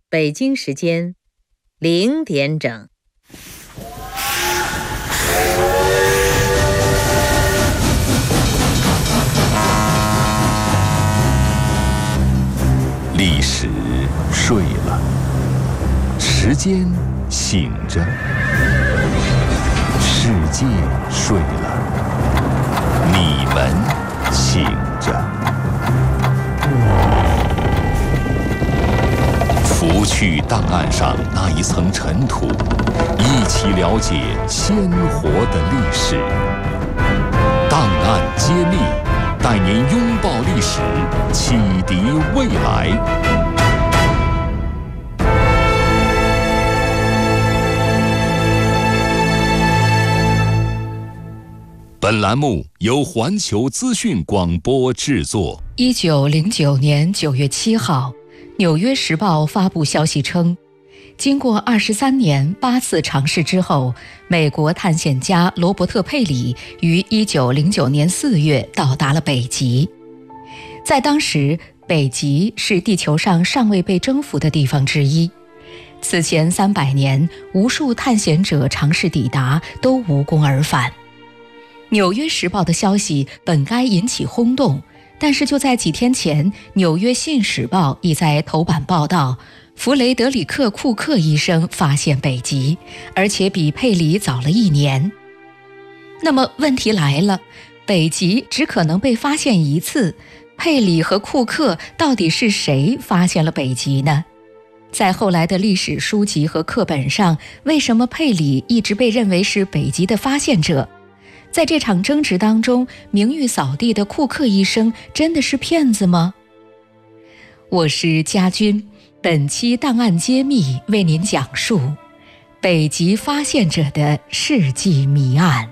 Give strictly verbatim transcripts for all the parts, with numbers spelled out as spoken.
北京时间零点整。 历史睡了，时间醒着，世界睡了，你们醒着。拂去档案上那一层尘土，一起了解鲜活的历史。档案揭秘，带您拥抱历史，启迪未来。本栏目由环球资讯广播制作。 一九零九年九月七号，《纽约时报》发布消息称，经过二十三年八次尝试之后，美国探险家罗伯特·佩里于一九零九年四月到达了北极。在当时，北极是地球上尚未被征服的地方之一。此前三百年，无数探险者尝试抵达，都无功而返。《纽约时报》的消息本该引起轰动，但是就在几天前，《纽约信使报》已在头版报道，弗雷德里克·库克医生发现北极，而且比佩里早了一年。那么问题来了，北极只可能被发现一次，佩里和库克到底是谁发现了北极呢？在后来的历史书籍和课本上，为什么佩里一直被认为是北极的发现者？在这场争执当中，名誉扫地的库克医生真的是骗子吗？我是家军，本期档案揭秘为您讲述北极发现者的世纪谜案。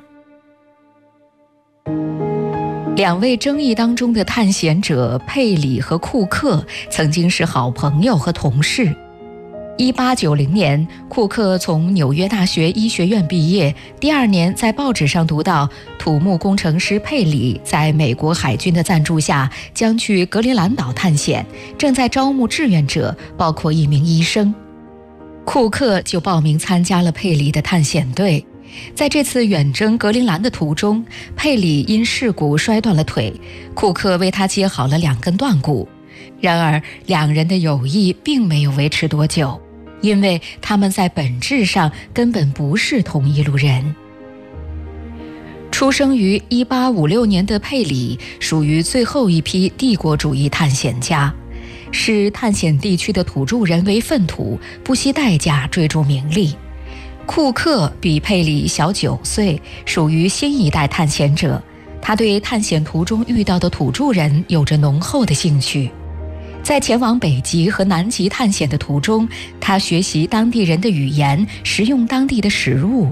两位争议当中的探险者佩里和库克曾经是好朋友和同事。一八九零年，库克从纽约大学医学院毕业，第二年在报纸上读到土木工程师佩里在美国海军的赞助下将去格陵兰岛探险，正在招募志愿者，包括一名医生。库克就报名参加了佩里的探险队。在这次远征格陵兰的途中，佩里因事故摔断了腿，库克为他接好了两根断骨。然而两人的友谊并没有维持多久，因为他们在本质上根本不是同一路人。出生于一八五六年的佩里属于最后一批帝国主义探险家，视探险地区的土著人为粪土，不惜代价追逐名利。库克比佩里小九岁，属于新一代探险者，他对探险途中遇到的土著人有着浓厚的兴趣。在前往北极和南极探险的途中，他学习当地人的语言，食用当地的食物。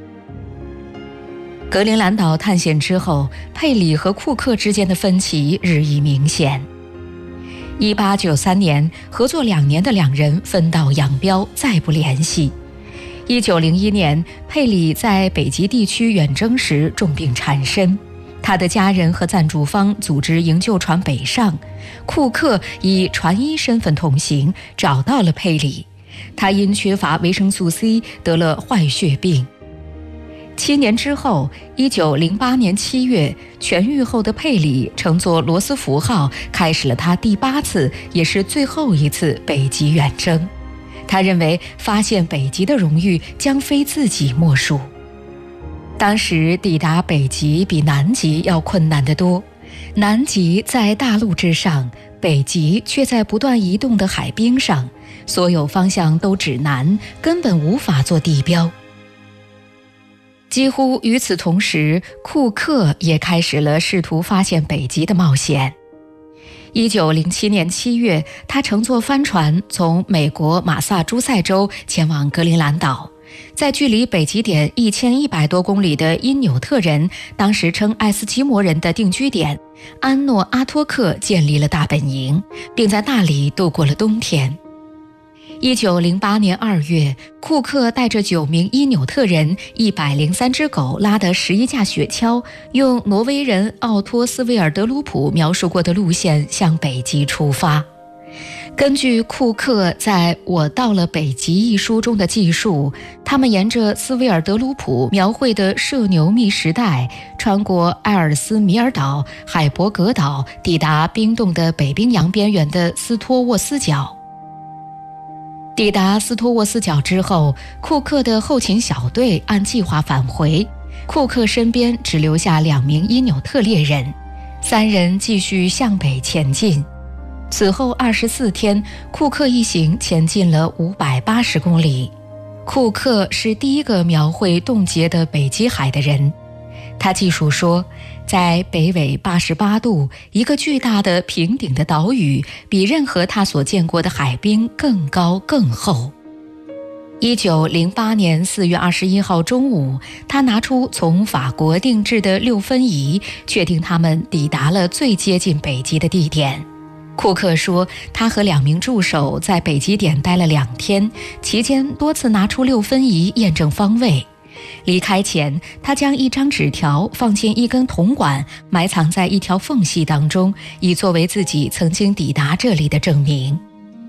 格陵兰岛探险之后，佩里和库克之间的分歧日益明显。一八九三年，合作两年的两人分道扬镳，再不联系。一九零一年，佩里在北极地区远征时重病缠身，他的家人和赞助方组织营救船北上，库克以船医身份同行，找到了佩里。他因缺乏维生素 C 得了坏血病。七年之后，一九零八年七月，痊愈后的佩里乘坐罗斯福号开始了他第八次也是最后一次北极远征。他认为发现北极的荣誉将非自己莫属。当时抵达北极比南极要困难得多，南极在大陆之上，北极却在不断移动的海冰上，所有方向都指南，根本无法做地标。几乎与此同时，库克也开始了试图发现北极的冒险。一九零七年七月，他乘坐帆船从美国马萨诸塞州前往格陵兰岛。在距离北极点一千一百多公里的因纽特人，当时称爱斯基摩人的定居点安诺阿托克建立了大本营，并在那里度过了冬天。一九零八年二月，库克带着九名因纽特人、一百零三只狗拉的十一架雪橇，用挪威人奥托斯维尔德鲁普描述过的路线向北极出发。 根据库克在《我到了北极》一书中的记述，他们沿着斯维尔德鲁普描绘的涉牛密时代，穿过埃尔斯米尔岛、海伯格岛，抵达冰冻的北冰洋边缘的斯托沃斯角。抵达斯托沃斯角之后，库克的后勤小队按计划返回，库克身边只留下两名因纽特猎人，三人继续向北前进。此后二十四天，库克一行前进了五百八十公里。库克是第一个描绘冻结的北极海的人。他记述说，在北纬八十八度，一个巨大的平顶的岛屿比任何他所见过的海冰更高更厚。一九零八年四月二十一号中午，他拿出从法国定制的六分仪，确定他们抵达了最接近北极的地点。库克说，他和两名助手在北极点待了两天，期间多次拿出六分仪验证方位。离开前，他将一张纸条放进一根铜管，埋藏在一条缝隙当中，以作为自己曾经抵达这里的证明。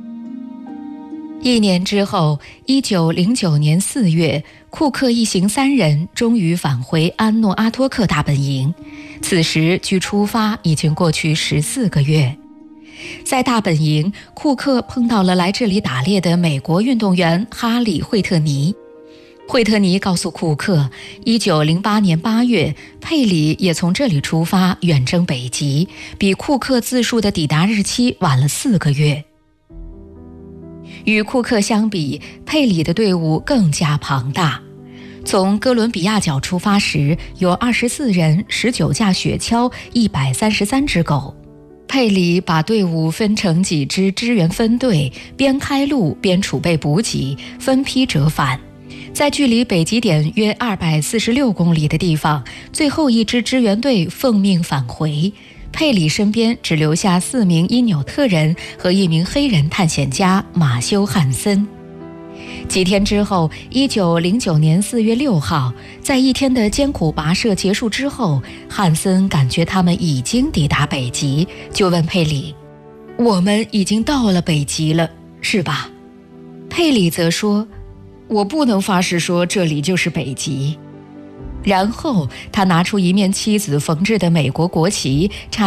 一年之后，一九零九年四月，库克一行三人终于返回安诺阿托克大本营。此时距出发已经过去十四个月。在大本营，库克碰到了来这里打猎的美国运动员哈里·惠特尼。惠特尼告诉库克，一九零八年八月，佩里也从这里出发远征北极，比库克自述的抵达日期晚了四个月。与库克相比，佩里的队伍更加庞大。从哥伦比亚角出发时，有二十四人、十九架雪橇、一百三十三只狗。佩里把队伍分成几支支援分队，边开路边储备补给，分批折返。在距离北极点约二百四十六公里的地方，最后一支支援队奉命返回。佩里身边只留下四名因纽特人和一名黑人探险家马修·汉森。几天之后，一九零九年四月六号，在一天的艰苦跋涉结束之后，汉森感觉他们已经抵达北极，就问佩里：“我们已经到了北极了，是吧？”佩里则说：“我不能发誓说这里就是北极。”然后他拿出一面妻子缝制的美国国旗，插